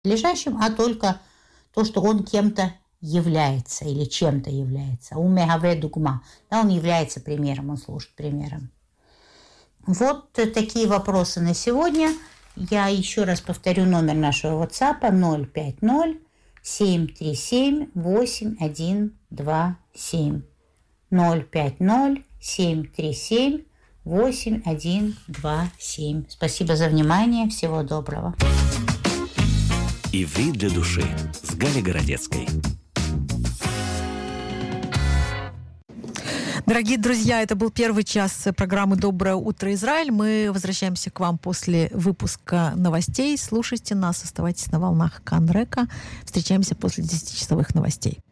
надлежащим, а только то, что он кем-то является или чем-то является. Умегавре дугма. Да, он является примером, он служит примером. Вот такие вопросы на сегодня. Я еще раз повторю номер нашего WhatsApp 050-737-8127. 050-737-8127. Спасибо за внимание. Всего доброго. Иврит для души с Галей Городецкой. Дорогие друзья, это был первый час программы «Доброе утро, Израиль». Мы возвращаемся к вам после выпуска новостей. Слушайте нас, оставайтесь на волнах Кан-Река. Встречаемся после 10-часовых новостей.